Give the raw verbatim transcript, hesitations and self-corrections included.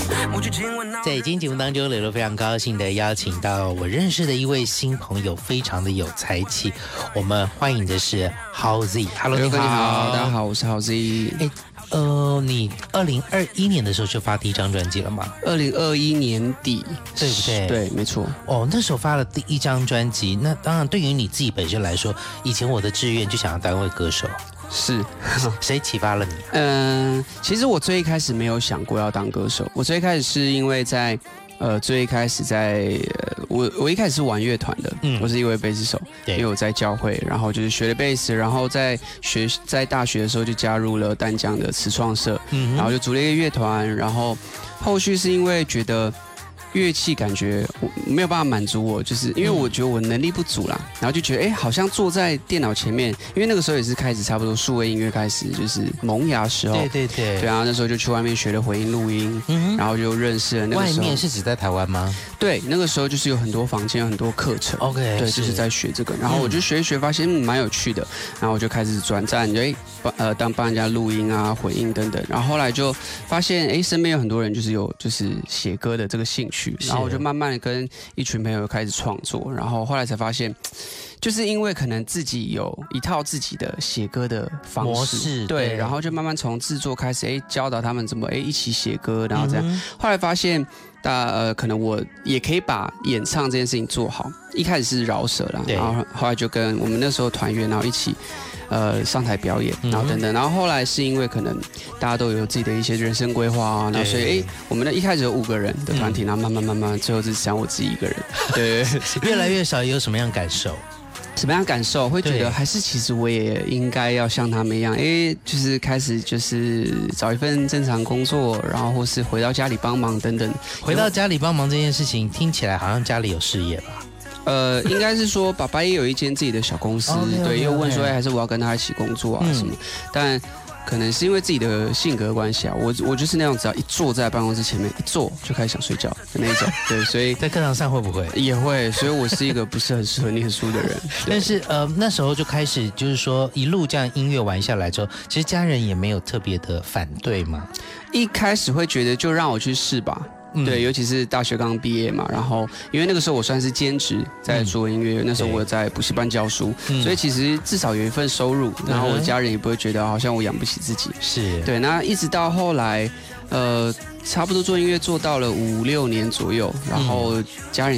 在今天节目当中，柳柳非常高兴的邀请到我认识的一位新朋友，非常的有才气。我们欢迎的是 Howzy。Hello， 你好， 大家好，我是 Howzy。 哎，呃，你二零二一年的时候就发第一张专辑了吗？ 二零二一年底， 对不对？ 对，没错。 哦，那时候发了第一张专辑，那当然对于你自己本身来说，以前我的志愿就想要当位歌手。 是， 谁启发了你？ 嗯、呃，其实我最一开始没有想过要当歌手，我最一开始是因为在，呃，最一开始在，呃、我我一开始是玩乐团的，嗯，我是一位贝斯手，因为我在教会，然后就是学了贝斯，然后在学在大学的时候就加入了淡江的词创社，嗯，然后就组了一个乐团，然后后续是因为觉得乐器感觉没有办法满足我，就是因为我觉得我能力不足啦，然后就觉得哎、欸，好像坐在电脑前面，因为那个时候也是开始差不多数位音乐开始就是萌芽的时候， 对对对， 对啊，那时候就去外面学了回音录音，嗯，然后就认识了那个时候。 外面是指在台湾吗？对， 那个时候就是有很多房间，有很多课程 ，OK， 对，就是在学这个，然后我就学一学，发现蛮有趣的，然后我就开始转战，哎，呃，当帮人家录音啊、回音等等，然后后来就发现，哎，身边有很多人就是有就是写歌的这个兴趣。然后我就慢慢的跟一群朋友开始创作，然后后来才发现，就是因为可能自己有一套自己的写歌的方式， 模式， 对， 对， 然后就慢慢从制作开始，哎，教导他们怎么哎一起写歌，然后这样，嗯、后来发现，大呃，可能我也可以把演唱这件事情做好。一开始是饶舌啦，然后后来就跟我们那时候团员，然后一起。呃，上台表演，然后等等，然后后来是因为可能大家都有自己的一些人生规划啊，然后所以哎，我们的一开始有五个人的团体，然后慢慢慢慢，最后只剩我自己一个人，对， 越来越少，有什么样感受？ 什么样感受？会觉得还是其实我也应该要像他们一样，哎，就是开始就是找一份正常工作，然后或是回到家里帮忙等等。 回到家里帮忙这件事情听起来好像家里有事业吧？ 呃，应该是说爸爸也有一间自己的小公司， okay, okay, 对，又问说，哎，还是我要跟他一起工作啊什么？嗯、但可能是因为自己的性格关系啊，我我就是那种只要一坐在办公室前面，一坐就开始想睡觉的那一种，对，所以在课堂上会不会也会？所以我是一个不是很适合念书的人。 但是呃，那时候就开始就是说一路这样音乐玩下来之后，其实家人也没有特别的反对嘛。 一开始会觉得就让我去试吧。嗯、对，尤其是大学刚毕业嘛，然后因为那个时候我算是兼职在做音乐，嗯、那时候我在补习班教书，嗯、所以其实至少有一份收入，然后我家人也不会觉得好像我养不起自己。 是对，那一直到后来，呃，差不多做音乐做到了五六年左右，然后家人